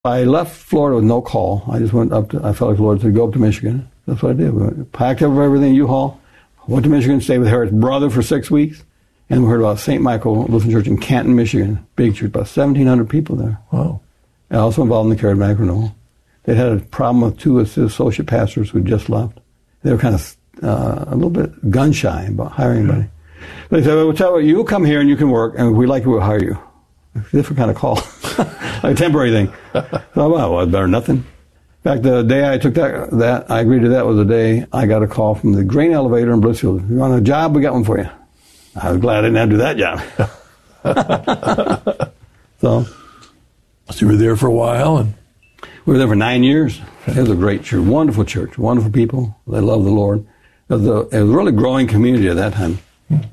I left Florida with no call. I just went up I felt like the Lord said, go up to Michigan. That's what I did. Packed up everything, U-Haul, went to Michigan, stayed with Harriet's brother for 6 weeks, and we heard about St. Michael Lutheran Church in Canton, Michigan. Big church, about 1,700 people there. Wow. I also involved in the charismatic renewal. They had a problem with 2 associate pastors who just left. They were kind of a little bit gun-shy about hiring anybody. They said, well, tell you what, you come here and you can work, and if we like you, we'll hire you. Different kind of call. Like a temporary thing. So, well, it's better than nothing. In fact, the day I took that, I agreed to that was the day I got a call from the grain elevator in Blissfield. You want a job? We got one for you. I was glad I didn't have to do that job. So you were there for a while? And we were there for 9 years. It was a great church, wonderful people. They loved the Lord. It was a really growing community at that time.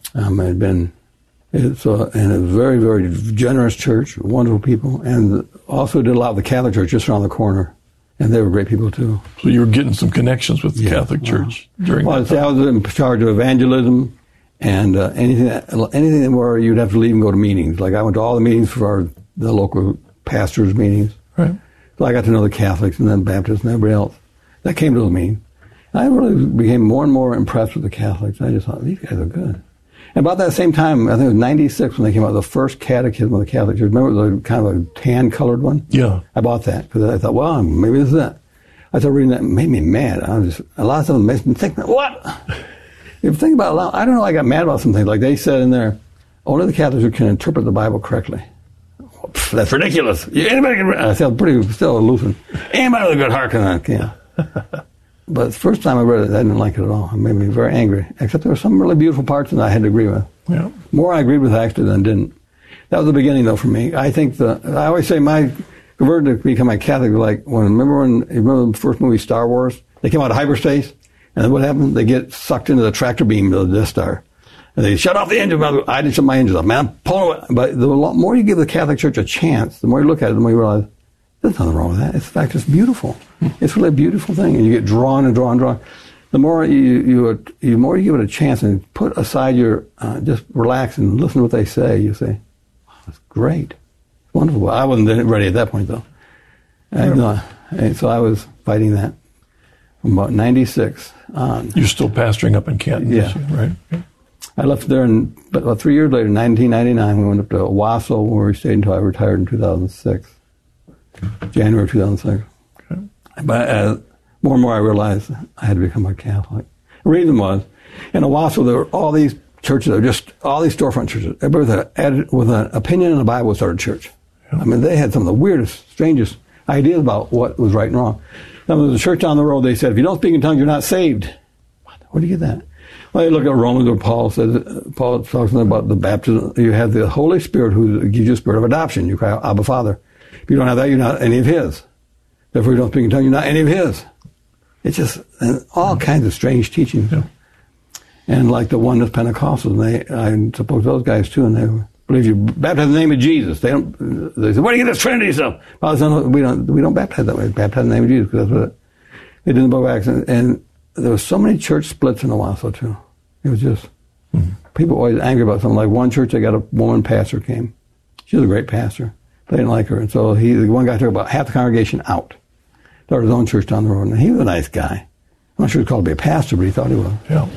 It's a very, very generous church, wonderful people, and also did a lot of the Catholic Church just around the corner, and they were great people too. So you were getting some connections with the Catholic Church during that time? I was in charge of evangelism and anything where you'd have to leave and go to meetings. Like I went to all the meetings for the local pastors' meetings. Right. So I got to know the Catholics and then Baptists and everybody else that came to the meeting. I really became more and more impressed with the Catholics. I just thought, these guys are good. And about that same time, I think it was 96 when they came out with the first catechism of the Catholic Church. Remember the kind of a tan-colored one? Yeah. I bought that because I thought, well, maybe this is that. I started reading that. It made me mad. A lot of stuff makes me think, what? If you think about it a lot, I don't know, I got mad about some things. Like they said in there, only the Catholics can interpret the Bible correctly. That's ridiculous. Anybody can. I sound still a Lutheran. Anybody with a good heart can. Yeah. But the first time I read it, I didn't like it at all. It made me very angry. Except there were some really beautiful parts that I had to agree with. Yeah. More I agreed with actually than didn't. That was the beginning, though, for me. I think I always say my conversion to become a Catholic, like remember the first movie, Star Wars? They came out of hyperspace, and then what happened? They get sucked into the tractor beam of the Death Star. And they shut off the engine. I didn't shut my engines off. Man, I'm pulling it. But the more you give the Catholic Church a chance, the more you look at it, the more you realize, there's nothing wrong with that. In fact, it's beautiful. It's really a beautiful thing. And you get drawn and drawn and drawn. The more you give it a chance and put aside your, just relax and listen to what they say, you say, wow, that's great. It's wonderful. I wasn't ready at that point, though. And so I was fighting that from about 96 on. You're still pastoring up in Canton, yeah. Right? I left there, but about 3 years later, in 1999, we went up to Owasso, where we stayed until I retired in 2006. January 2006. Okay. But more and more I realized I had to become a Catholic. The reason was, in Owasso, there were all these churches, just all these storefront churches. Everybody with an opinion on the Bible started a church. Yeah. I mean, they had some of the weirdest, strangest ideas about what was right and wrong. Now, there was a church down the road, they said, if you don't speak in tongues, you're not saved. Where do you get that? Well, you look at Romans, where Paul talks about the baptism. You have the Holy Spirit who gives you a spirit of adoption. You cry out, Abba, Father. If you don't have that, you're not any of His. Therefore, you don't speak in tongues, you're not any of His. It's just all kinds of strange teachings. Yeah. And like the Oneness Pentecostals, I suppose those guys too, and they believe you baptize in the name of Jesus. They say, where do you get this Trinity stuff? We don't baptize that way. We baptize in the name of Jesus, because that's what they did in the book of Acts. And there were so many church splits in Owasso too. It was just, people were always angry about something. Like one church, they got a woman pastor came. She was a great pastor. They didn't like her. And so the one guy took about half the congregation out. Started his own church down the road. And he was a nice guy. I'm not sure he was called to be a pastor, but he thought he was. Yeah.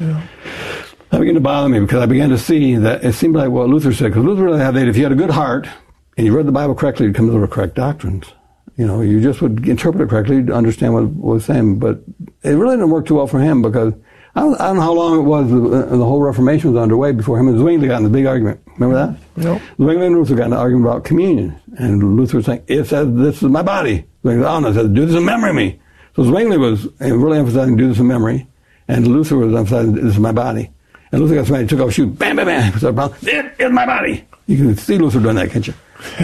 That began to bother me, because I began to see that it seemed like what Luther said. Because Luther really had that if you had a good heart and you read the Bible correctly, you'd come to the correct doctrines. You know, you just would interpret it correctly, you'd understand what it was saying. But it really didn't work too well for him, because I don't know how long it was the whole Reformation was underway before him and Zwingli got in the big argument. Remember that? Nope. Zwingli and Luther got in an argument about communion. And Luther was saying, it says this is my body. Zwingli said, oh no, it says do this in memory of me. So Zwingli was really emphasizing do this in memory. And Luther was emphasizing this is my body. And Luther got somebody, took off a shoe, bam, bam, bam. It is my body. You can see Luther doing that, can't you?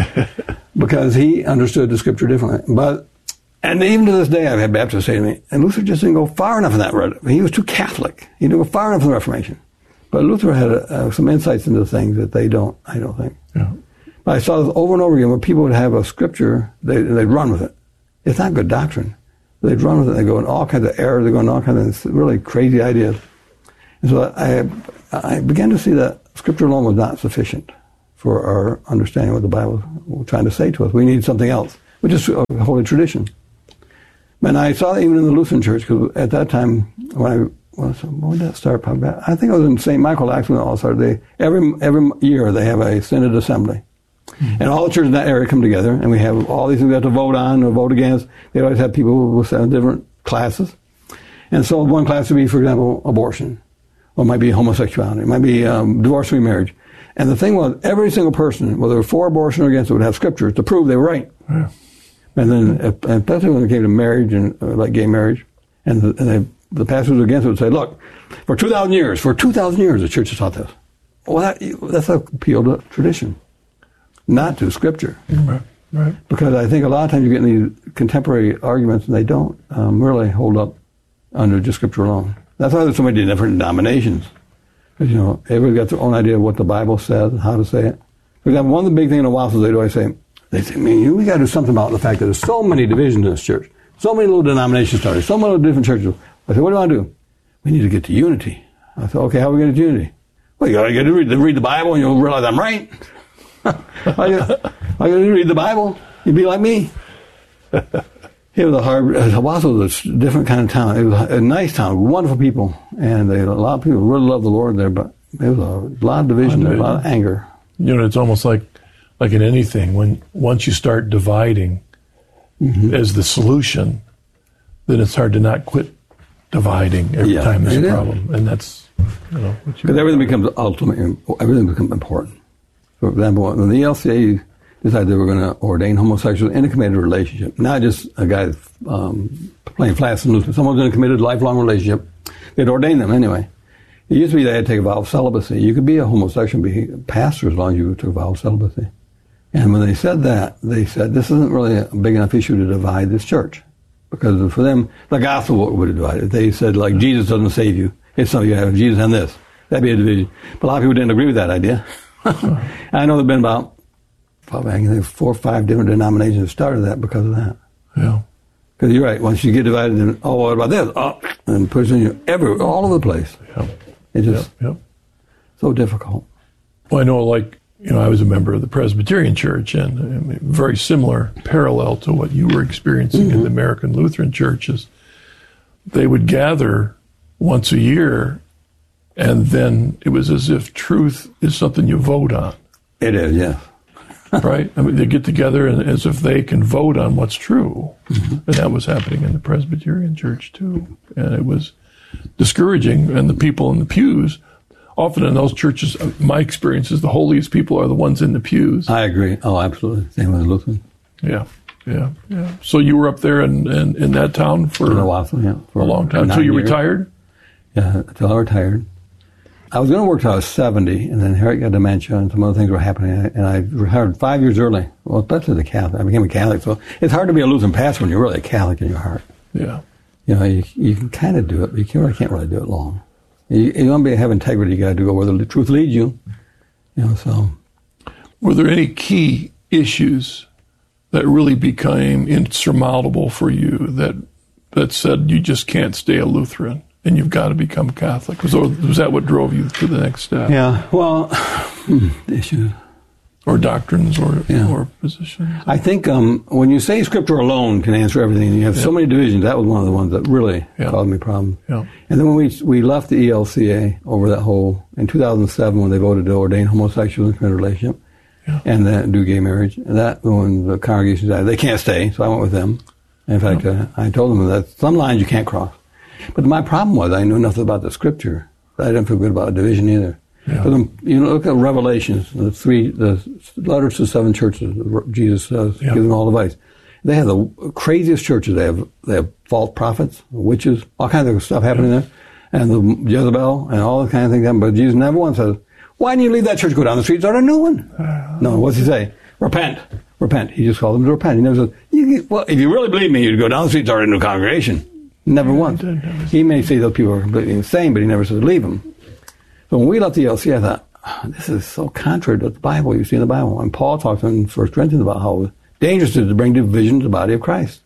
Because he understood the scripture differently. And even to this day, I've had Baptists say to me, and Luther just didn't go far enough in that. He was too Catholic. He didn't go far enough in the Reformation. But Luther had some insights into things that they don't, I don't think. Yeah. But I saw this over and over again, where people would have a scripture, they'd run with it. It's not good doctrine. They'd run with it, they go in all kinds of errors, they go in all kinds of really crazy ideas. And so I began to see that scripture alone was not sufficient for our understanding what the Bible was trying to say to us. We need something else. which is a holy tradition. And I saw that even in the Lutheran Church, because at that time, when did that start? I think it was in St. Michael, actually, when it all started. Every year they have a synod assembly. Mm-hmm. And all the churches in that area come together, and we have all these things we have to vote on or vote against. They always have people with different classes. And so one class would be, for example, abortion, or it might be homosexuality, it might be divorce or remarriage. And the thing was, every single person, whether for abortion or against it, would have scriptures to prove they were right. Yeah. And then, especially when it came to marriage and like gay marriage, and the pastors against it would say, look, for 2,000 years, the church has taught this. Well, that's an appeal to tradition, not to scripture. Right. Right. Because I think a lot of times you get in these contemporary arguments and they don't really hold up under just scripture alone. That's why there's so many different denominations. Because, everybody's got their own idea of what the Bible says and how to say it. For example, one of the big things in the WASL they always say, man, we got to do something about the fact that there's so many divisions in this church. So many little denominations started. So many different churches. I said, what do you want to do? We need to get to unity. I said, okay, how are we going to get to unity? Well, you got to get to read the Bible and you'll realize I'm right. I got to read the Bible. You'd be like me. It was WASL was a different kind of town. It was a nice town, wonderful people. And a lot of people really loved the Lord there, but there was a lot of division, a lot of anger. It's almost like in anything, once you start dividing as the solution, then it's hard to not quit dividing every time there's a problem. And that's, because everything becomes everything becomes important. For example, when the ELCA decided they were going to ordain homosexuals in a committed relationship, not just a guy playing fast and loose. Someone was in a committed lifelong relationship. They'd ordain them anyway. It used to be they had to take a vow of celibacy. You could be a homosexual and be a pastor as long as you took a vow of celibacy. And when they said that, they said this isn't really a big enough issue to divide this church. Because for them, the gospel would have divided. They said, like, Jesus doesn't save you. It's so you have Jesus and this. That'd be a division. But a lot of people didn't agree with that idea. I know there have been about probably 4 or 5 different denominations that started that because of that. Yeah. Because you're right. Once you get divided, then, what about this? And pushing you all over the place. Yeah. It's just so difficult. Well, I know, I was a member of the Presbyterian Church, and very similar parallel to what you were experiencing in the American Lutheran churches. They would gather once a year, and then it was as if truth is something you vote on. It is, yeah. Right? I mean, they get together and as if they can vote on what's true. And that was happening in the Presbyterian Church, too. And it was discouraging, and the people in the pews, often in those churches, my experience is the holiest people are the ones in the pews. I agree. Oh, absolutely. Same with Lutheran. Yeah. So you were up there in that town for a while, for a long time. Until you retired? Yeah, until I retired. I was going to work till I was 70, and then Harriet got dementia, and some other things were happening, and I retired 5 years early. Well, especially the Catholic. I became a Catholic, so it's hard to be a Lutheran pastor when you're really a Catholic in your heart. Yeah. You can kind of do it, but you can't really do it long. You want to have integrity, you got to go where the truth leads you. So. Were there any key issues that really became insurmountable for you that said you just can't stay a Lutheran and you've got to become Catholic? Was that what drove you to the next step? Yeah, well, issues. Or doctrines or positions? I think when you say Scripture alone can answer everything, and you have so many divisions, that was one of the ones that really caused me problems. Yeah. And then when we left the ELCA over that whole, in 2007 when they voted to ordain homosexuals in a committed relationship, and then do gay marriage, and that when the congregation decided they can't stay, so I went with them. In fact, I told them that some lines you can't cross. But my problem was I knew nothing about the Scripture. I didn't feel good about division either. Yeah. Look at Revelations, the letters to 7 churches. Jesus says, gives them all advice. They have the craziest churches. They have false prophets, witches, all kinds of stuff happening there, and the Jezebel and all the kind of things. But Jesus never once says, "Why didn't you leave that church, go down the street, start a new one?" No, what's he say? Repent. He just called them to repent. He never says, if you really believe me, you'd go down the street, start a new congregation. Never once. He may say those people are completely insane, but he never says leave them. So when we left the ELC, I thought, this is so contrary to the Bible. You see in the Bible. And Paul talks in 1 Corinthians about how dangerous it is to bring division to the body of Christ.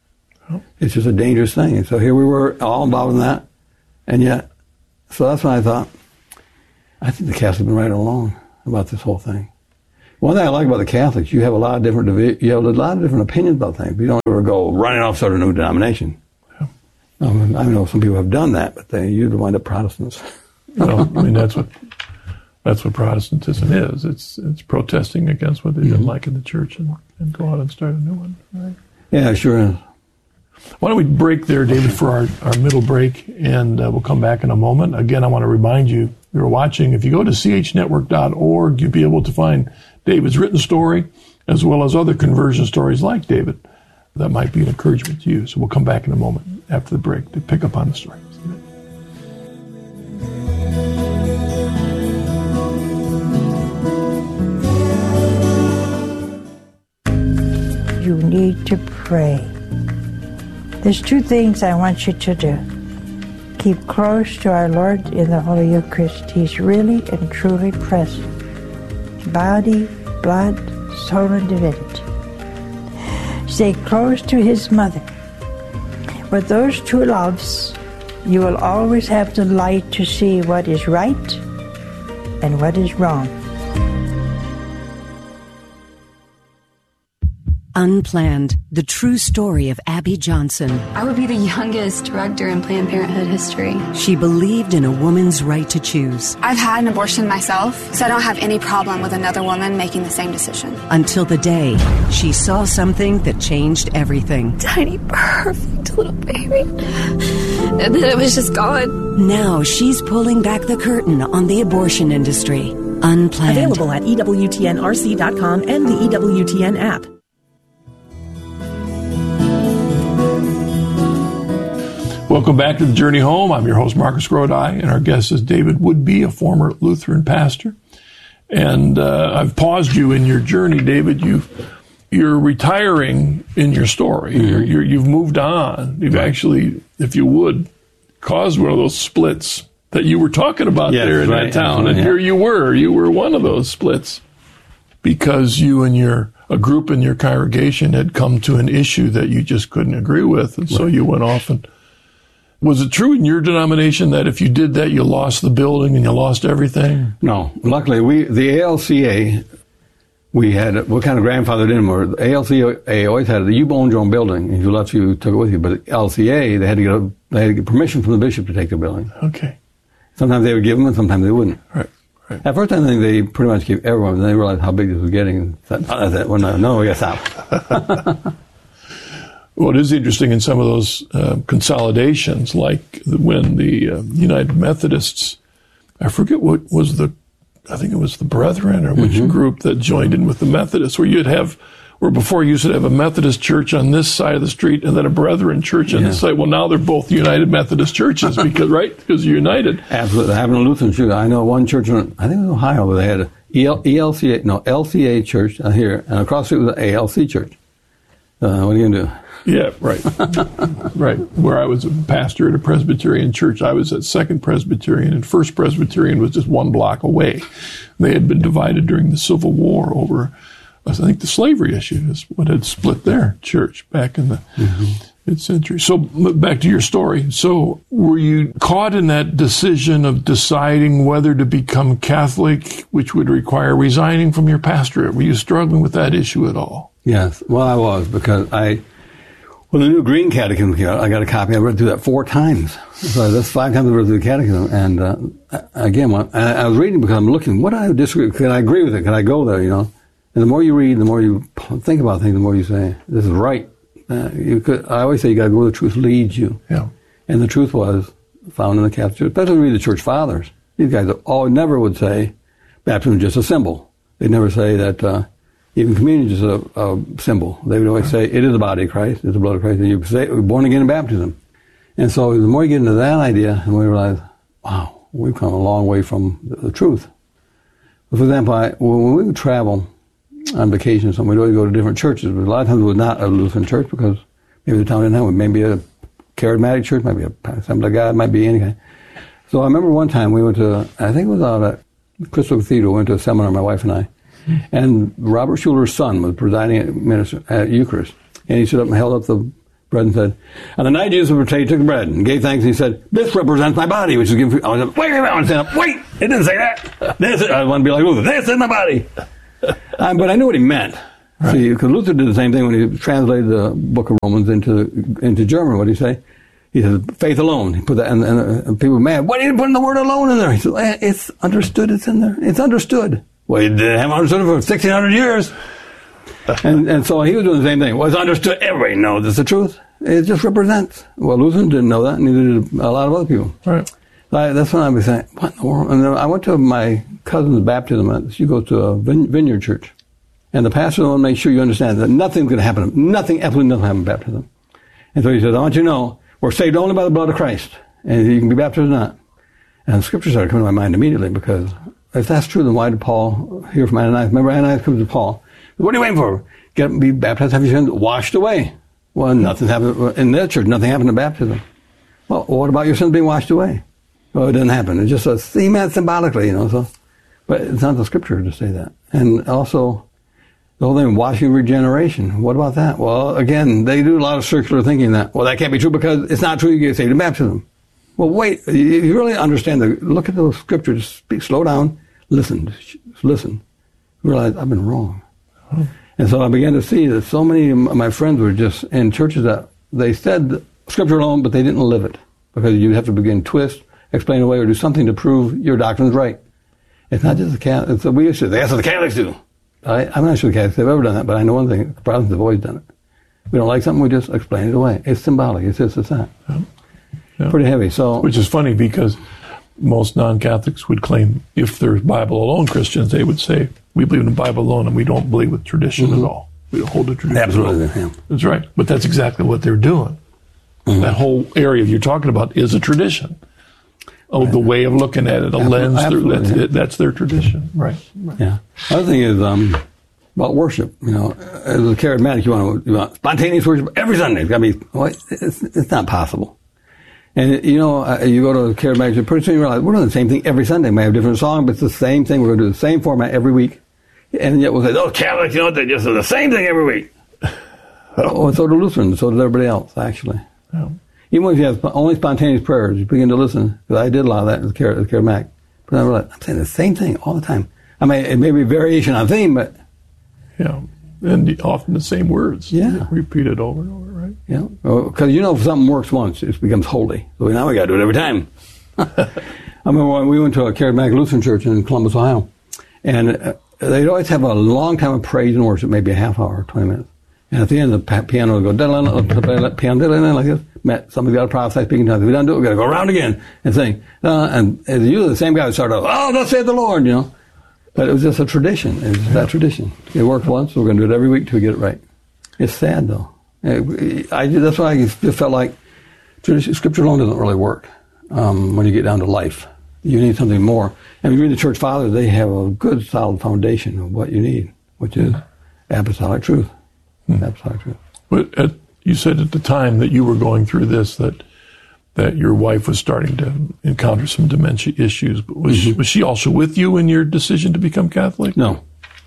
It's just a dangerous thing. And so here we were all involved in that. And yet, so that's when I thought, I think the Catholics have been right along about this whole thing. One thing I like about the Catholics, you have a lot of different opinions about things. You don't ever go running off sort of a new denomination. Yeah. I know some people have done that, but they usually wind up Protestants. Well, I mean, that's what Protestantism is. It's protesting against what they didn't like in the church and go out and start a new one, right? Yeah, sure is. Why don't we break there, David, for our middle break, and we'll come back in a moment. Again, I want to remind you, you're watching, if you go to chnetwork.org, you'll be able to find David's written story, as well as other conversion stories like David. That might be an encouragement to you. So we'll come back in a moment after the break to pick up on the story. You need to pray. There's two things I want you to do. Keep close to our Lord in the Holy Eucharist. He's really and truly present. Body, blood, soul, and divinity. Stay close to His mother. With those two loves, you will always have the light to see what is right and what is wrong. Unplanned, the true story of Abby Johnson. I would be the youngest director in Planned Parenthood history. She believed in a woman's right to choose. I've had an abortion myself, so I don't have any problem with another woman making the same decision. Until the day she saw something that changed everything. Tiny, perfect little baby. And then it was just gone. Now she's pulling back the curtain on the abortion industry. Unplanned. Available at EWTNRC.com and the EWTN app. Welcome back to The Journey Home. I'm your host, Marcus Grodi, and our guest is David Woodby, a former Lutheran pastor. And I've paused you in your journey, David. You're retiring in your story. Mm-hmm. You've moved on. You've actually, if you would, caused one of those splits that you were talking about there in that town. And here you were one of those splits because you and a group in your congregation had come to an issue that you just couldn't agree with. And so you went off and... Was it true in your denomination that if you did that, you lost the building and you lost everything? No. Luckily, the ALCA, what kind of grandfathered in were, the ALCA always had you owned your own building. If you left, you took it with you. But LCA, they had to get permission from the bishop to take the building. Okay. Sometimes they would give them, and sometimes they wouldn't. Right. At first, I think they pretty much gave everyone, and they realized how big this was getting. And said, no, we got to stop. Well, it is interesting in some of those consolidations, like when the United Methodists, I forget what was I think it was the Brethren or which group that joined in with the Methodists, where before you used to have a Methodist church on this side of the street and then a Brethren church on this side. Well, now they're both United Methodist churches because you're united. Absolutely. I have a Lutheran church. I know one church I think it was Ohio, where they had a LCA church here, and across the street was an ALC church. What are you going to do? Yeah, right. Right. Where I was a pastor at a Presbyterian church, I was at Second Presbyterian, and First Presbyterian was just one block away. They had been divided during the Civil War over, I think, the slavery issue is what had split their church back in the mid-century. So back to your story. So were you caught in that decision of deciding whether to become Catholic, which would require resigning from your pastorate? Were you struggling with that issue at all? Yes. Well, I was, because when the new Green Catechism came out, I got a copy. I read through that 4 times. So that's 5 times I read through the Catechism. And again, I was reading because I'm looking, what do I disagree with? Can I agree with it? Can I go there, And the more you read, the more you think about things, the more you say, this is right. I always say you got to go where the truth leads you. Yeah. And the truth was found in the Catholic Church. Especially read the Church Fathers. These guys never would say baptism is just a symbol. They'd never say that even communion is just a symbol. They would always say it is the body of Christ, it's the blood of Christ, and you're born again in baptism. And so the more you get into that idea, and we realize, wow, we've come a long way from the truth. For example, when we would travel on vacation or something, we'd always go to different churches, but a lot of times it was not a Lutheran church because maybe the town didn't have one. Maybe a charismatic church, maybe a Assembly of God, might be any kind. So I remember one time we went to, I think it was out at Crystal Cathedral, we went to a seminar, my wife and I, and Robert Schuller's son was presiding minister at Eucharist. And he stood up and held up the bread and said, on the night Jesus was betrayed, he took the bread and gave thanks, and he said, this represents my body, which is given for you. I was like, wait, I want to stand up. Wait, it didn't say that. I want to be like Luther. This is my body. But I knew what he meant. Right. See, because Luther did the same thing when he translated the book of Romans into German. What did he say? He said, faith alone. He put that, and people were mad. Why did you put the word alone in there? He said, it's understood. It's in there. It's understood. Well, he didn't have understood it for 1,600 years. and so he was doing the same thing. Well, it's understood. Everybody knows it's the truth. It just represents. Well, Luther didn't know that, neither did a lot of other people. Right. That's when I was saying, what in the world? And then I went to my cousin's baptism. She goes to a vineyard church. And the pastor will make sure you understand that nothing's going to happen. Nothing, absolutely nothing happened in baptism. And so he says, I want you to know, we're saved only by the blood of Christ. And you can be baptized or not. And the scripture started coming to my mind immediately, because if that's true, then why did Paul hear from Ananias? Remember, Ananias comes to Paul. What are you waiting for? Get up and be baptized, have your sins washed away. Well, nothing happened in their church. Nothing happened in baptism. Well, what about your sins being washed away? Well, it didn't happen. It's just a theme symbolically, So, but it's not the scripture to say that. And also, the whole thing of washing regeneration. What about that? Well, again, they do a lot of circular thinking that, well, that can't be true because it's not true you get saved in baptism. Well, wait, you really understand look at those scriptures, speak, slow down, listen, realize I've been wrong. Oh. And so I began to see that so many of my friends were just in churches that they said scripture alone, but they didn't live it, because you have to begin twist, explain away, or do something to prove your doctrine's right. It's not just the Catholics. We used to say, that's what the Catholics do. I'm not sure the Catholics have ever done that, but I know one thing, the Protestants have always done it. We don't like something, we just explain it away. It's symbolic, it's this, it's that. Yeah. Pretty heavy. So, which is funny, because most non-Catholics would claim, if there's Bible alone Christians, they would say, we believe in the Bible alone and we don't believe with tradition at all. We don't hold the tradition Absolutely. at all. Yeah. That's right. But that's exactly what they're doing. Mm-hmm. That whole area you're talking about is a tradition. Oh, the way of looking at it, a lens. That's their tradition. Right. Yeah. Other thing is about worship. As a charismatic, you want spontaneous worship every Sunday. It's got to be. Well, it's not possible. And you go to a charismatic, pretty soon you realize we're doing the same thing every Sunday. We may have a different song, but it's the same thing. We're going to do the same format every week. And yet we'll say, those Catholics, they just do the same thing every week. Oh, and so do Lutherans, so does everybody else, actually. Yeah. Even if you have only spontaneous prayers, you begin to listen, because I did a lot of that as a charismatic. But I realized, I'm saying the same thing all the time. I mean, it may be variation on theme, but... Yeah, and often the same words. Yeah. Repeated over and over, right? Yeah, because if something works once, it becomes holy. So now we got to do it every time. I remember when we went to a charismatic Lutheran church in Columbus, Ohio, and they'd always have a long time of praise and worship, maybe a half hour, 20 minutes. And at the end, the piano would go, piano like this. Somebody's got to prophesy, speaking tongues. If we don't do it, we've got to go around again and sing. And it's usually the same guy would start out, oh, thus saith the Lord, But it was just a tradition. It was that tradition. It worked once, so we're going to do it every week till we get it right. It's sad, though. That's why I just felt like Scripture alone doesn't really work when you get down to life. You need something more. And when you read the Church Fathers, they have a good, solid foundation of what you need, which is apostolic truth. Apostolic truth. But you said at the time that you were going through this that your wife was starting to encounter some dementia issues. But was she also with you in your decision to become Catholic? No.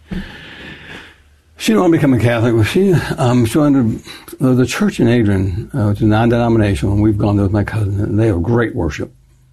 She didn't want to become a Catholic. She wanted the church in Adrian, which is non-denominational, and we've gone there with my cousin, and they have great worship.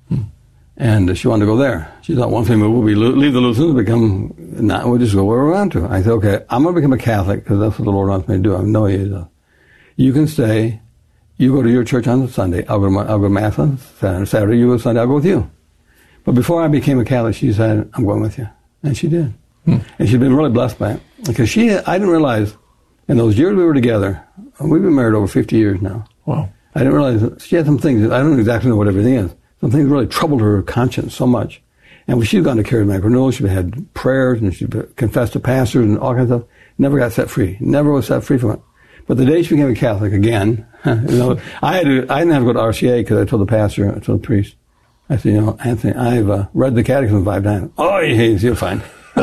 And she wanted to go there. She thought one thing we leave the Lutherans, we'll just go where we want to. I said, okay, I'm going to become a Catholic because that's what the Lord wants me to do. I know He does. You can stay. You go to your church on Sunday. I'll go to Mass on Saturday. You go to Sunday. I'll go with you. But before I became a Catholic, she said, I'm going with you. And she did. And she's been really blessed by it. Because I didn't realize, in those years we were together, we've been married over 50 years now. Wow. I didn't realize she had some things, I don't exactly know what everything is. Some things really troubled her conscience so much. And when she'd gone to charismatic renewal, she had prayers and she confessed to pastors and all kinds of stuff. Never got set free. Never was set free from it. But the day she became a Catholic again, I didn't have to go to RCA because I told the pastor, I told the priest, I said, Anthony, I've read the Catechism 5 times. Oh, you're fine.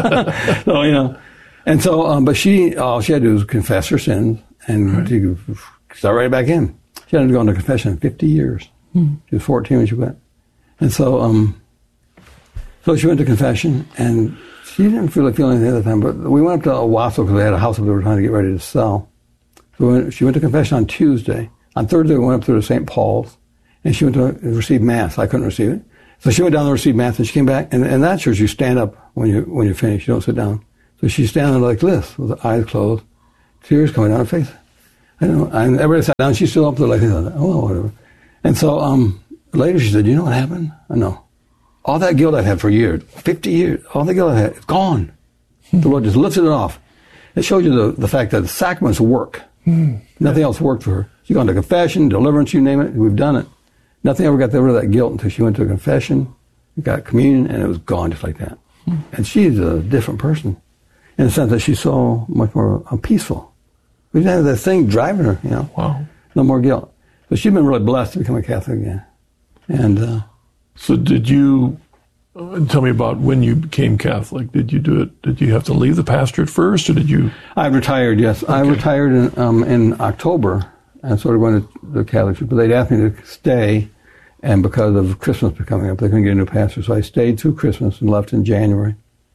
So, and so, but all she had to do was confess her sins and to start right back in. She hadn't gone to confession in 50 years. She was 14 when she went. And so, so she went to confession, and she didn't feel anything at the time, but we went up to Owasso because they had a house that we were trying to get ready to sell. So she went to confession on Tuesday. On Thursday, we went up to St. Paul's, and she went to receive Mass. I couldn't receive it. So she went down to receive Mass, and she came back. And in that church, you stand up when you finish. You don't sit down. So she's standing like this with her eyes closed, tears coming down her face. I don't know. And everybody sat down. She's still up there like this. Oh, whatever. And so later she said, you know what happened? I know. All that guilt I've had for years, 50 years, all the guilt I've had, it's gone. The Lord just lifted it off. It shows you the fact that the sacraments work. Nothing else worked for her. She's gone to confession, deliverance, you name it. We've done it. Nothing ever got rid of that guilt until she went to a confession, got communion, and it was gone just like that. And she's a different person in the sense that she's so much more peaceful. We didn't have that thing driving her, you know. Wow. No more guilt. So she's been really blessed to become a Catholic again. And so did you, tell me about when you became Catholic. Did you do it, did you have to leave the pastorate first, or did you? I retired, yes. Okay. I retired in October and started going to the Catholic church, but they'd asked me to stay, and because of Christmas coming up, they couldn't get a new pastor, so I stayed through Christmas and left in January.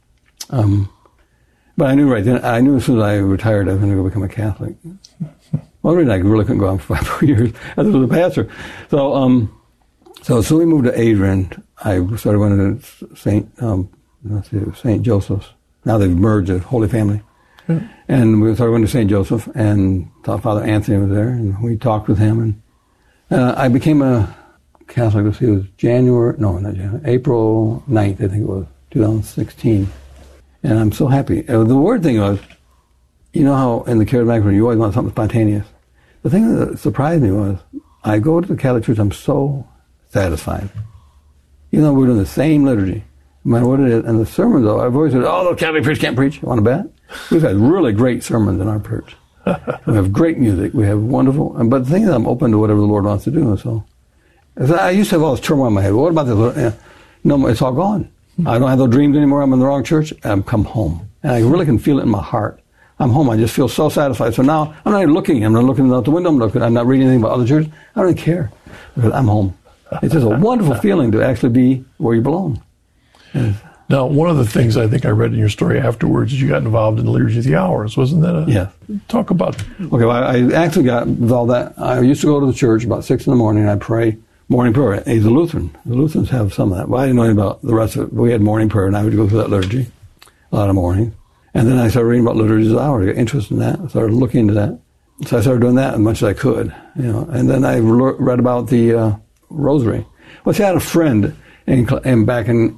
But I knew right then, I knew as soon as I retired I was going to go become a Catholic. Well, really, I really couldn't go on for 5 years as a pastor. So we moved to Adrian. I started going to St. Joseph's. Now they've merged, a Holy Family. Mm-hmm. And we started going to St. Joseph, and Father Anthony was there, and we talked with him. And I became a Catholic, let's see, it was April 9th, I think it was, 2016. And I'm so happy. The weird thing was, you know how in the charismatic you always want something spontaneous. The thing that surprised me was, I go to the Catholic Church, I'm so satisfied. Even though we're doing the same liturgy, no matter what it is. And the sermons, though, I've always said, the Catholic priests can't preach. You want to bet? We've had really great sermons in our church. We have great music. We have wonderful. But the thing is, I'm open to whatever the Lord wants to do. So I used to have all this turmoil in my head. What about this? No, it's all gone. I don't have those dreams anymore. I'm in the wrong church. I've come home. And I really can feel it in my heart. I'm home. I just feel so satisfied. So now I'm not even looking. I'm not looking out the window. I'm not reading anything about other churches. I don't even care because I'm home. It's just a wonderful feeling to actually be where you belong. Yes. Now, one of the things I think I read in your story afterwards is you got involved in the Liturgy of the Hours. Wasn't that Yes. Talk about... Okay, well, I actually got involved that. I used to go to the church about 6 in the morning, and I'd pray morning prayer. He's a Lutheran. The Lutherans have some of that. Well, I didn't know anything about the rest of it. We had morning prayer, and I would go through that liturgy a lot of mornings. And then I started reading about Liturgy of the Hours. I got interested in that. I started looking into that. So I started doing that as much as I could, you know. And then I read about the Rosary. Well, see, I had a friend back in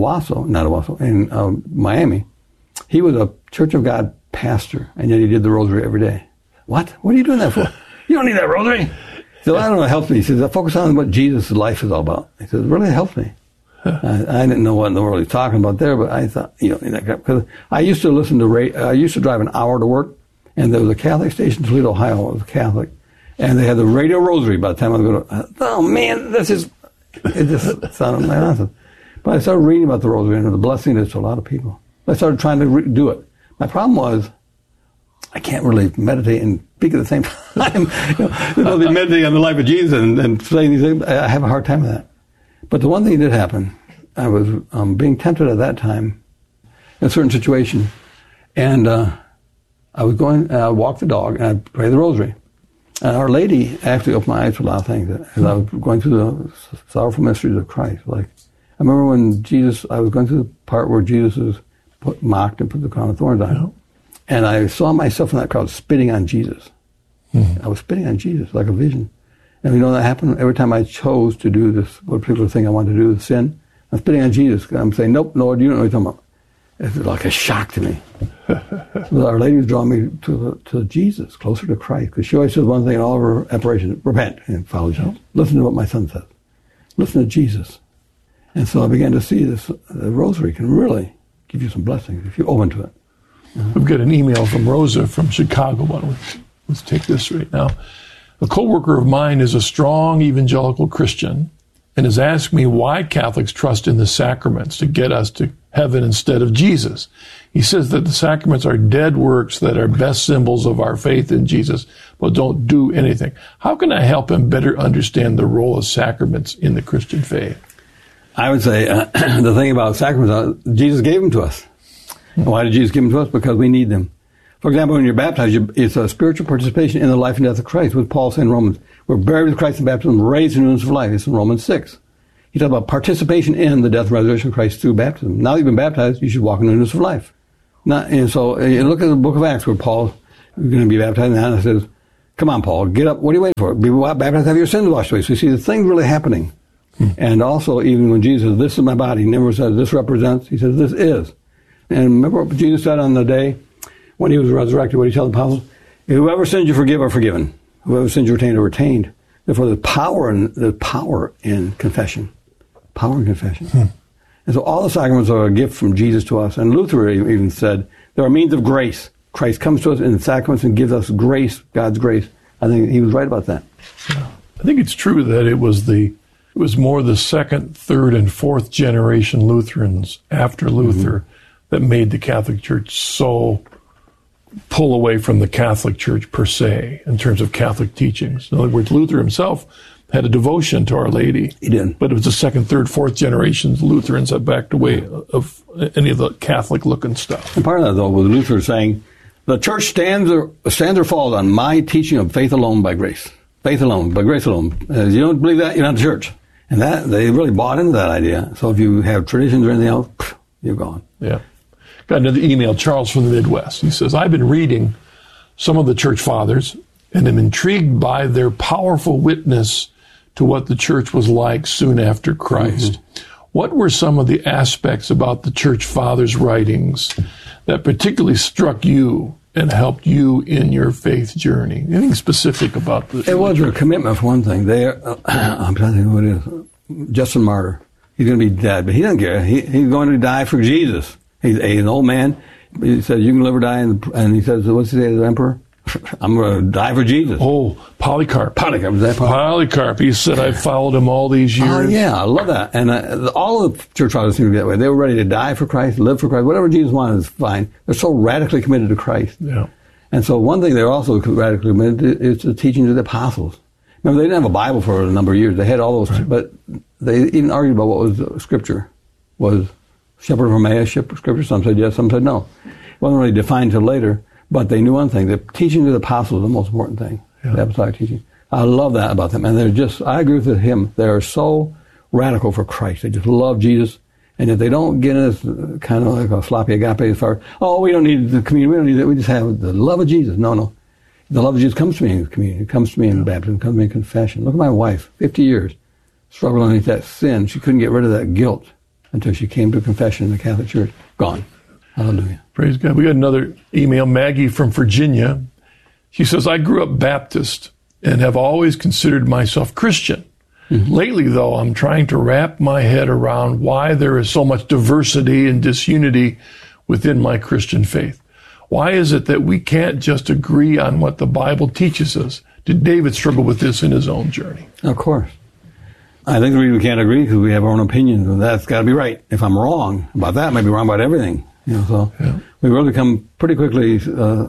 in Miami. He was a Church of God pastor, and yet he did the Rosary every day. What? What are you doing that for? You don't need that Rosary. He said, I don't know, it helps me. He says, I focus on what Jesus' life is all about. He says, it really helps me. I didn't know what in the world he's talking about there, but I thought, because I used to listen to I used to drive an hour to work, and there was a Catholic station in Toledo, Ohio. It was Catholic. And they had the radio rosary by the time I was going to, oh man, it just sounded like nonsense. But I started reading about the rosary and the blessing it is to a lot of people. I started trying to do it. My problem was, I can't really meditate and speak at the same time. Meditating on the life of Jesus and saying these things, I have a hard time with that. But the one thing that did happen, I was being tempted at that time in a certain situation, and I walked the dog, and I prayed the rosary. And Our Lady actually opened my eyes to a lot of things as I was going through the sorrowful mysteries of Christ. Like, I remember when I was going through the part where Jesus was mocked and put the crown of thorns on him. And I saw myself in that crowd spitting on Jesus. Mm-hmm. I was spitting on Jesus like a vision. And you know that happened every time I chose to do this particular thing I wanted to do, the sin. I'm spitting on Jesus. I'm saying, nope, Lord, you don't know what you're talking about. It's like a shock to me. So Our Lady was drawing me to Jesus, closer to Christ. Because she always says one thing in all of her apparitions, repent and follow Jesus. Listen to what my son says. Listen to Jesus. And so I began to see this, the rosary can really give you some blessings if you're open to it. We've got an email from Rosa from Chicago. Let's take this right now. A co-worker of mine is a strong evangelical Christian and has asked me why Catholics trust in the sacraments to get us to heaven instead of Jesus. He says that the sacraments are dead works that are best symbols of our faith in Jesus, but don't do anything. How can I help him better understand the role of sacraments in the Christian faith? I would say the thing about sacraments, Jesus gave them to us. Why did Jesus give them to us? Because we need them. For example, when you're baptized, it's a spiritual participation in the life and death of Christ, with Paul saying in Romans. We're buried with Christ in baptism, raised in newness of life. It's in Romans 6. He talks about participation in the death and resurrection of Christ through baptism. Now that you've been baptized, you should walk in the newness of life. And so you look at the book of Acts where Paul's going to be baptized now, and it says, come on, Paul, get up. What are you waiting for? Be baptized, have your sins washed away. So you see the things really happening. And also, even when Jesus says, this is my body, he never says this represents, he says this is. And remember what Jesus said on the day when he was resurrected, what he told the apostles? Whoever sins you forgive are forgiven. Whoever sins you retain are retained. Therefore, there's power in confession. Power in confession. And so all the sacraments are a gift from Jesus to us. And Luther even said, there are means of grace. Christ comes to us in the sacraments and gives us grace, God's grace. I think he was right about that. I think it's true that it was more the second, third, and fourth generation Lutherans after Luther that made the Catholic Church so pull away from the Catholic Church per se in terms of Catholic teachings. In other words, Luther himself had a devotion to Our Lady. He did. But it was the second, third, fourth generations Lutherans that backed away of any of the Catholic-looking stuff. And part of that, though, was Luther saying, the church stands or falls on my teaching of faith alone by grace. Faith alone, by grace alone. If you don't believe that, you're not the church. And that they really bought into that idea. So if you have traditions or anything else, you're gone. Yeah. Got another email, Charles from the Midwest. He says, I've been reading some of the church fathers and am intrigued by their powerful witness to what the church was like soon after Christ. What were some of the aspects about the church fathers' writings that particularly struck you and helped you in your faith journey? Anything specific about this? It was their commitment, for one thing. I'm trying to think who it is. Justin Martyr. He's going to be dead, but he doesn't care. He's going to die for Jesus. He's an old man. He says, you can live or die. And he says, what's he say to the emperor? I'm going to die for Jesus. Oh, Polycarp. Polycarp. Was that Polycarp. He said, I followed him all these years. Oh, yeah. I love that. And all of the church fathers seem to be that way. They were ready to die for Christ, live for Christ. Whatever Jesus wanted is fine. They're so radically committed to Christ. Yeah. And so one thing they're also radically committed to is the teachings of the apostles. Remember, they didn't have a Bible for a number of years. They had all those, but they even argued about what was Scripture. Was Shepherd of Emmaus Scripture? Some said yes, some said no. It wasn't really defined until later, but they knew one thing. The teaching of the apostles was the most important thing, the apostolic teaching. I love that about them. And they're just, I agree with him, they're so radical for Christ. They just love Jesus. And if they don't get us kind of like a sloppy agape as far as, we don't need the communion, we don't need it, we just have the love of Jesus. No. The love of Jesus comes to me in communion. It comes to me in baptism. It comes to me in confession. Look at my wife, 50 years, struggled underneath that sin. She couldn't get rid of that guilt until she came to confession in the Catholic Church. Gone. Hallelujah. Praise God. We got another email, Maggie from Virginia. She says, I grew up Baptist and have always considered myself Christian. Lately, though, I'm trying to wrap my head around why there is so much diversity and disunity within my Christian faith. Why is it that we can't just agree on what the Bible teaches us? Did David struggle with this in his own journey? Of course. I think the reason we can't agree because we have our own opinions, and that's got to be right. If I'm wrong about that, I might be wrong about everything. We really come pretty quickly,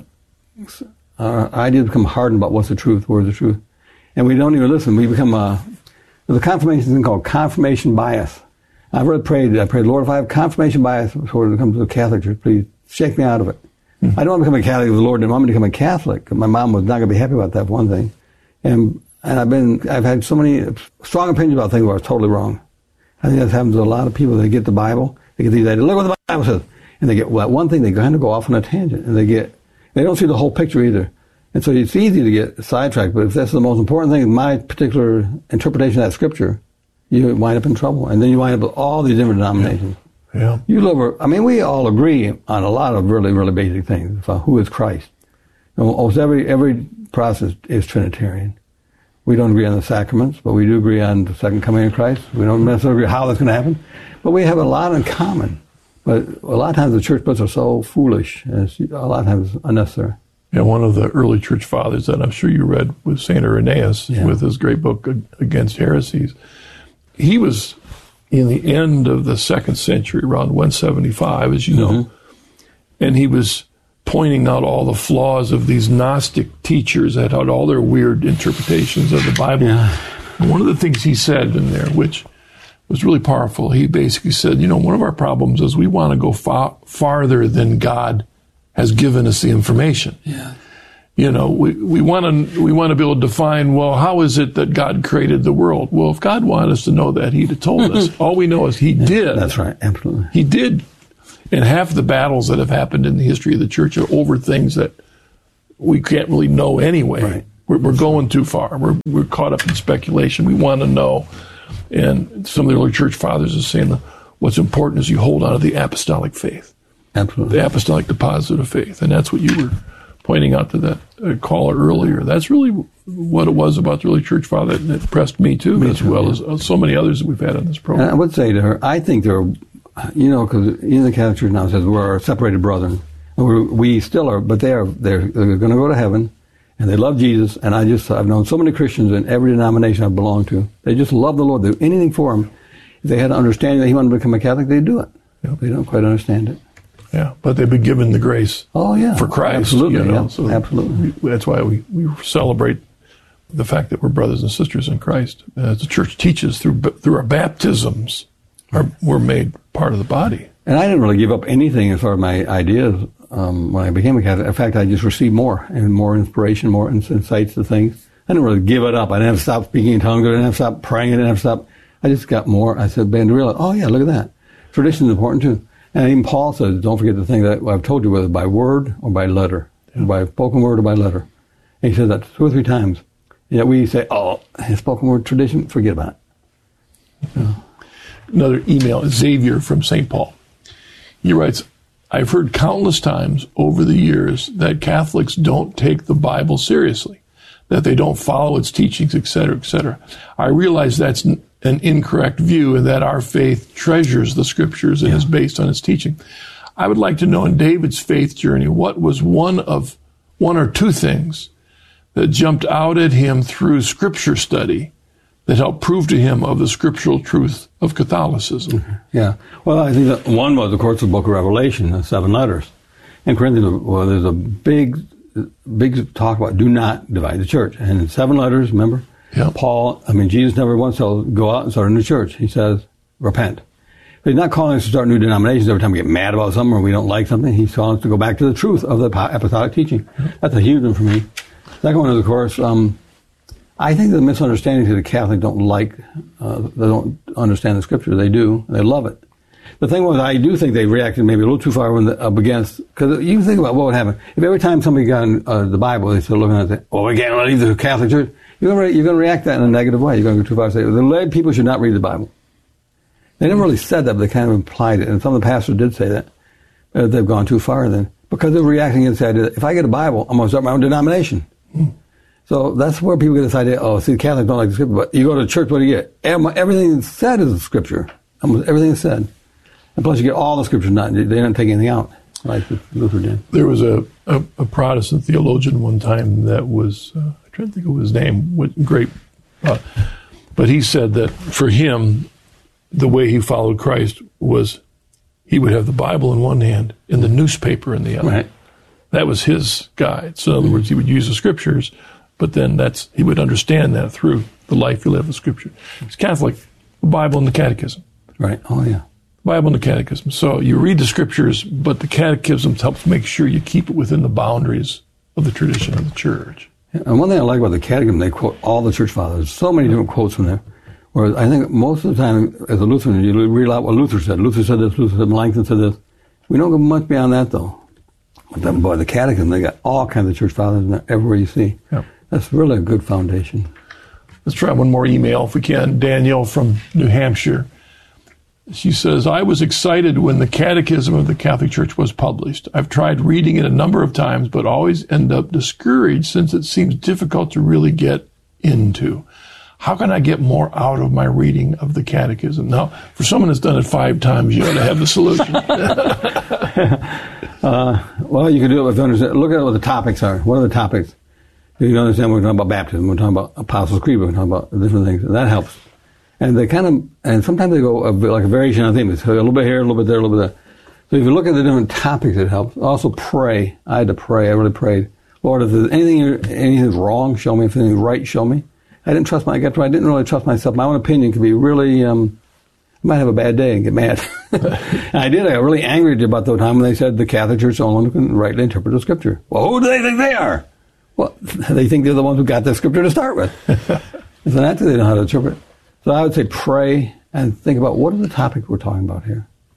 our ideas become hardened about what's the truth, where's the truth. And we don't even listen. We become, there's a confirmation thing called confirmation bias. I prayed, Lord, if I have confirmation bias when it comes to the Catholic Church, please shake me out of it. I don't want to become a Catholic if the Lord didn't want me to become a Catholic. My mom was not going to be happy about that, for one thing. And I've had so many strong opinions about things where I was totally wrong. I think that happens to a lot of people. They get the Bible, they get these ideas, look what the Bible says. And they get that one thing, they kind of go off on a tangent, and they don't see the whole picture either. And so it's easy to get sidetracked, but if that's the most important thing, my particular interpretation of that scripture, you wind up in trouble. And then you wind up with all these different denominations. Yeah. We all agree on a lot of really, really basic things. Who is Christ? Almost every process is Trinitarian. We don't agree on the sacraments, but we do agree on the second coming of Christ. We don't necessarily agree how that's going to happen, but we have a lot in common. But a lot of times the church books are so foolish, and it's a lot of times unnecessary. Yeah, one of the early church fathers that I'm sure you read was St. Irenaeus with his great book Against Heresies. He was in the end of the 2nd century, around 175, as you know, and he was pointing out all the flaws of these Gnostic teachers that had all their weird interpretations of the Bible. Yeah. And one of the things he said in there, which was really powerful, he basically said, one of our problems is we want to go farther than God has given us the information. Yeah. We want to be able to define, well, how is it that God created the world? Well, if God wanted us to know that, he'd have told us. All we know is he did. That's right, absolutely. He did And half the battles that have happened in the history of the church are over things that we can't really know anyway. Right. We're going too far. We're caught up in speculation. We want to know. And some of the early church fathers are saying that what's important is you hold on to the apostolic faith. Absolutely. The apostolic deposit of faith. And that's what you were pointing out to that caller earlier. That's really what it was about the early church father that impressed me too, as well as so many others that we've had on this program. And I would say to her, I think there are, because even the Catholic Church now says we're a separated brethren. We still are, but they're going to go to heaven, and they love Jesus. And I've known so many Christians in every denomination I've belonged to. They just love the Lord. They do anything for Him. If they had an understanding that He wanted to become a Catholic, they'd do it. Yep. They don't quite understand it. Yeah, but they've been given the grace for Christ. Absolutely, So absolutely. That's why we celebrate the fact that we're brothers and sisters in Christ. As the church teaches, through our baptisms, we're made part of the body. And I didn't really give up anything as far as my ideas when I became a Catholic. In fact, I just received more and more inspiration, more insights to things. I didn't really give it up. I didn't have to stop speaking in tongues. I didn't have to stop praying. I didn't have to stop. I just got more. I said, Ben, realize, oh yeah, look at that. Tradition is important too. And even Paul says, don't forget the thing that I've told you, whether by word or by letter, by spoken word or by letter. And he says that 2 or 3 times. And yet we say, oh, spoken word tradition, forget about it. Yeah. Another email, Xavier from St. Paul. He writes, I've heard countless times over the years that Catholics don't take the Bible seriously, that they don't follow its teachings, etc., etc. I realize that's an incorrect view and that our faith treasures the Scriptures and is based on its teaching. I would like to know in David's faith journey, what was one or two things that jumped out at him through Scripture study that helped prove to him of the scriptural truth of Catholicism? Yeah. Well, I think that one was, of course, the book of Revelation, the 7 letters. In Corinthians, well, there's a big talk about do not divide the church. And in 7 letters, remember? Yeah. Jesus never once said, go out and start a new church. He says, repent. But he's not calling us to start new denominations every time we get mad about something or we don't like something. He's calling us to go back to the truth of the apostolic teaching. That's a huge one for me. Second one is, of course, I think the misunderstanding is the Catholics don't they don't understand the Scripture. They do. They love it. The thing was, I do think they reacted maybe a little too far up against, because you think about what would happen. If every time somebody got in the Bible, they started looking at it and say, oh, we can't leave the Catholic Church, you're going to react that in a negative way. You're going to go too far and say, the lay people should not read the Bible. They never really said that, but they kind of implied it. And some of the pastors did say that. They've gone too far then. Because they're reacting against the idea that if I get a Bible, I'm going to start my own denomination. So that's where people get this idea, the Catholics don't like the Scripture. But you go to church, what do you get? Everything that's said is the Scripture. Almost everything is said. And plus you get all the Scriptures, they didn't take anything out, like Luther did. There was a Protestant theologian one time that was, I'm trying to think of his name, great, but he said that for him, the way he followed Christ was he would have the Bible in one hand and the newspaper in the other. Right. That was his guide. So in other words, he would use the Scriptures, but then he would understand that through the life he lived with Scripture. He's Catholic, the Bible and the Catechism. Right. Oh, yeah. Bible and the Catechism. So you read the Scriptures, but the Catechism helps make sure you keep it within the boundaries of the tradition of the Church. Yeah, and one thing I like about the Catechism, they quote all the Church Fathers. So many different quotes from there. Whereas I think most of the time, as a Lutheran, you read a lot what Luther said. Luther said this, Luther said, Melanchthon said this. We don't go much beyond that, though. But then, boy, the Catechism, they got all kinds of Church Fathers in there, everywhere you see. Yep. That's really a good foundation. Let's try one more email if we can. Danielle from New Hampshire. She says, I was excited when the Catechism of the Catholic Church was published. I've tried reading it a number of times, but always end up discouraged since it seems difficult to really get into. How can I get more out of my reading of the Catechism? Now, for someone that's done it 5 times, you ought to have the solution. Well, you can do it with understand. Look at what the topics are. What are the topics? You can understand we're talking about baptism. We're talking about Apostles' Creed. We're talking about different things. And that helps. And they and sometimes they go like a variation on things. So a little bit here, a little bit there, a little bit there. So if you look at the different topics, it helps. Also pray. I had to pray. I really prayed. Lord, if there's anything's wrong, show me. If anything's right, show me. I didn't really trust myself. My own opinion could be really, I might have a bad day and get mad. And I did. I got really angry about the time when they said the Catholic Church is the only one who can rightly interpret the Scripture. Well, who do they think they are? Well, they think they're the ones who got the Scripture to start with. And so naturally they know how to interpret. So I would say pray and think about what are the topics we're talking about here.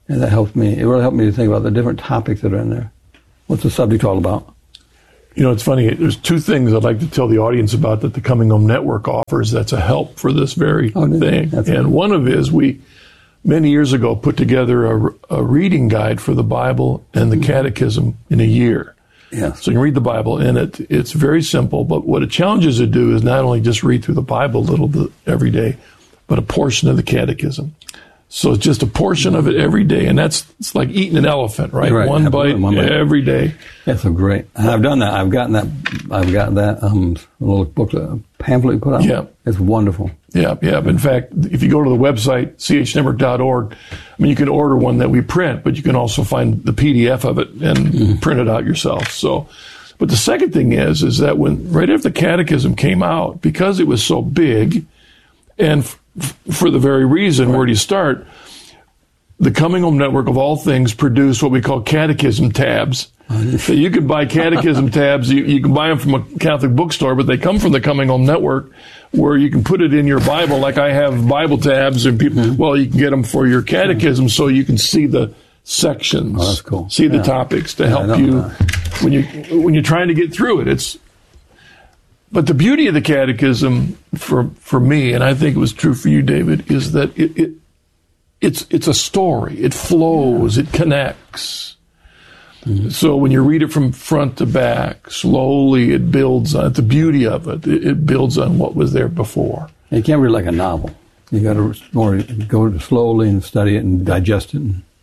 And that helped me. It really helped me to think about the different topics that are in there. What's the subject all about? It's funny. There's two things I'd like to tell the audience about that the Coming Home Network offers that's a help for this very thing. And one of it is we, many years ago, put together a reading guide for the Bible and the Catechism in a year. Yes. So you can read the Bible, and it's very simple. But what it challenges you to do is not only just read through the Bible a little bit every day, but a portion of the Catechism. So it's just a portion of it every day, and it's like eating an elephant, right? One bite every day. That's so great. And I've done that. I've got that little booklet, pamphlet you put out. Yeah. It's wonderful. Yeah. In fact, if you go to the website, chnetwork.org, you can order one that we print, but you can also find the PDF of it and print it out yourself. So, but the second thing is that right after the Catechism came out, because it was so big, and for the very reason, where do you start? The Coming Home Network, of all things, produced what we call catechism tabs. So you can buy catechism tabs. You can buy them from a Catholic bookstore, but they come from the Coming Home Network, where you can put it in your Bible. Like I have Bible tabs, and people, you can get them for your catechism, so you can see the sections, that's cool. See the topics to help you when you're trying to get through it. But the beauty of the Catechism for me, and I think it was true for you, David, is that it's a story. It flows. It connects. So when you read it from front to back, slowly it builds on it. The beauty of it, it builds on what was there before. You can't read like a novel. You got to go slowly and study it and digest it.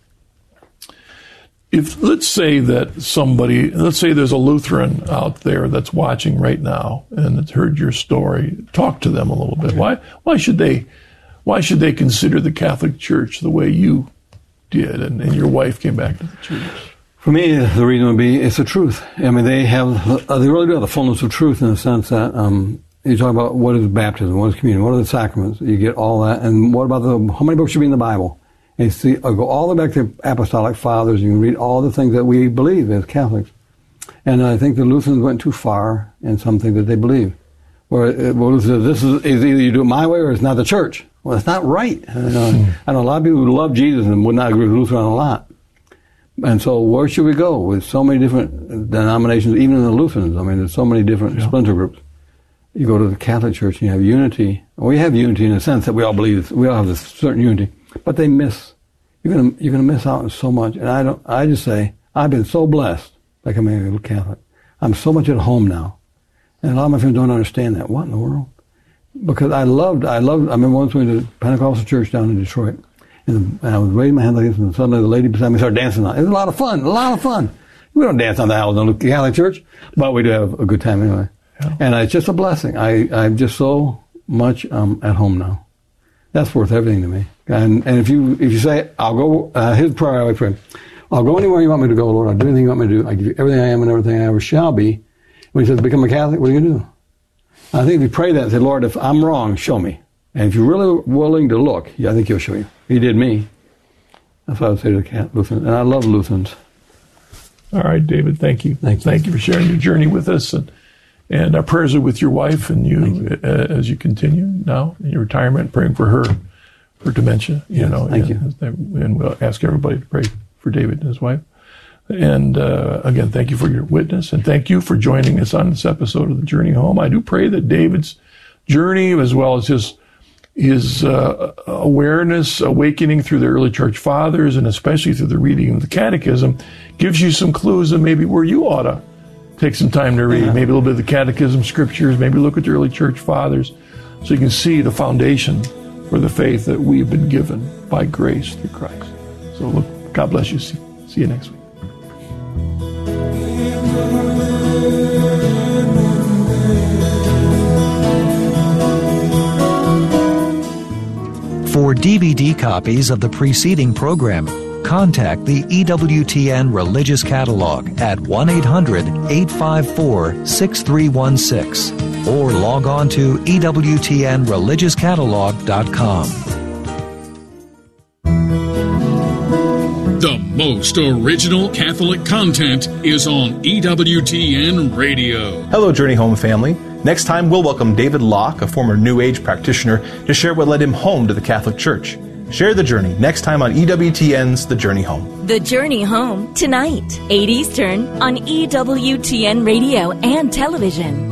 If let's say there's a Lutheran out there that's watching right now and that's heard your story, talk to them a little bit. Why should they consider the Catholic Church the way you did and your wife came back to the church? For me, the reason would be it's the truth. They really do have the fullness of truth in the sense that you talk about what is baptism, what is communion, what are the sacraments. You get all that, and what about how many books should be in the Bible? And you see, I'll go all the way back to apostolic fathers. You can read all the things that we believe as Catholics. And I think the Lutherans went too far in something that they believe. Where this is either you do it my way or it's not the church. Well, it's not right. I know a lot of people who love Jesus and would not agree with Luther on a lot. And so where should we go with so many different denominations, even in the Lutherans? There's so many different splinter groups. You go to the Catholic Church and you have unity. We have unity in the sense that we all believe, we all have this certain unity. But they miss. You're gonna miss out on so much. And I just say, I've been so blessed by becoming a Catholic. I'm so much at home now. And a lot of my friends don't understand that. What in the world? Because I remember once we went to Pentecostal church down in Detroit. And I was waving my hand like this, and suddenly the lady beside me started dancing on it. It was a lot of fun. We don't dance on the aisles in the Catholic Church, but we do have a good time anyway. Yeah. And it's just a blessing. I'm just so much at home now. That's worth everything to me. And if you say, I'll go, here's the prayer I always pray. I'll go anywhere you want me to go, Lord. I'll do anything you want me to do. I give you everything I am and everything I ever shall be. When he says, become a Catholic, what are you going to do? I think if you pray that and say, Lord, if I'm wrong, show me. And if you're really willing to look, I think he'll show you. He did me. That's what I would say to the Lutherans. And I love Lutherans. All right, David, thank you. Thank you for sharing your journey with us. And our prayers are with your wife and you as you continue now in your retirement, praying for her dementia. Thank you. And we'll ask everybody to pray for David and his wife. And again, thank you for your witness. And thank you for joining us on this episode of The Journey Home. I do pray that David's journey, as well as his awareness, awakening through the early church fathers, and especially through the reading of the Catechism, gives you some clues of maybe where you ought to take some time to read, maybe a little bit of the Catechism scriptures, maybe look at the early church fathers, so you can see the foundation for the faith that we've been given by grace through Christ. So look, God bless you. See you next week. For DVD copies of the preceding program, contact the EWTN Religious Catalog at 1-800-854-6316 or log on to EWTNReligiousCatalog.com. The most original Catholic content is on EWTN Radio. Hello, Journey Home family. Next time, we'll welcome David Locke, a former New Age practitioner, to share what led him home to the Catholic Church. Share the journey next time on EWTN's The Journey Home. The Journey Home, tonight, 8 Eastern, on EWTN Radio and Television.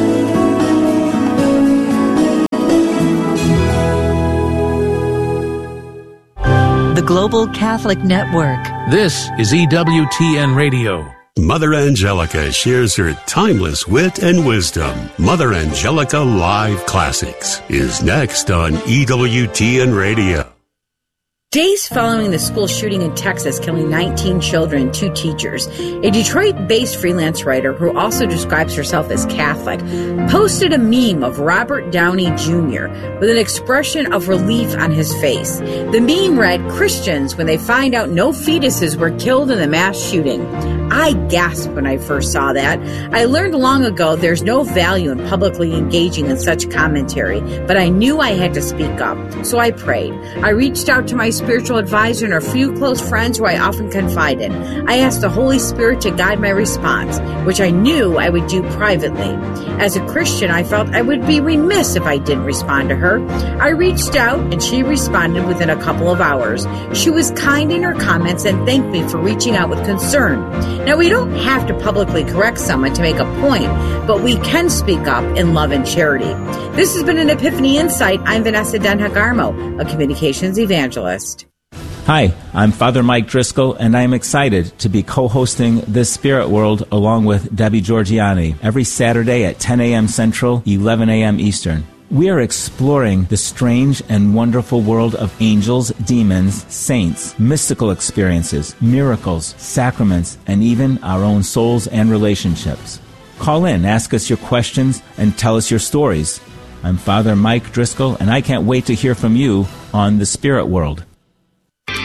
The Global Catholic Network. This is EWTN Radio. Mother Angelica shares her timeless wit and wisdom. Mother Angelica Live Classics is next on EWTN Radio. Days following the school shooting in Texas, killing 19 children and 2 teachers, a Detroit-based freelance writer who also describes herself as Catholic posted a meme of Robert Downey Jr. with an expression of relief on his face. The meme read, "Christians when they find out no fetuses were killed in the mass shooting." I gasped when I first saw that. I learned long ago there's no value in publicly engaging in such commentary, but I knew I had to speak up, so I prayed. I reached out to my spiritual advisor and a few close friends who I often confide in. I asked the Holy Spirit to guide my response, which I knew I would do privately. As a Christian, I felt I would be remiss if I didn't respond to her. I reached out, and she responded within a couple of hours. She was kind in her comments and thanked me for reaching out with concern. Now, we don't have to publicly correct someone to make a point, but we can speak up in love and charity. This has been an Epiphany Insight. I'm Vanessa Denhagarmo, a communications evangelist. Hi, I'm Father Mike Driscoll, and I am excited to be co-hosting This Spirit World along with Debbie Georgiani every Saturday at 10 a.m. Central, 11 a.m. Eastern. We are exploring the strange and wonderful world of angels, demons, saints, mystical experiences, miracles, sacraments, and even our own souls and relationships. Call in, ask us your questions, and tell us your stories. I'm Father Mike Driscoll, and I can't wait to hear from you on The Spirit World.